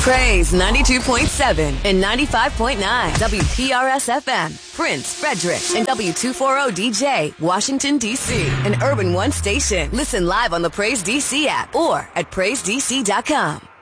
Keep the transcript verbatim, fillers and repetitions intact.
Praise ninety-two point seven and ninety-five point nine W P R S F M, Prince, Frederick, and W two forty D J, Washington, D C, an Urban One station. Listen live on the Praise D C app or at praise d c dot com.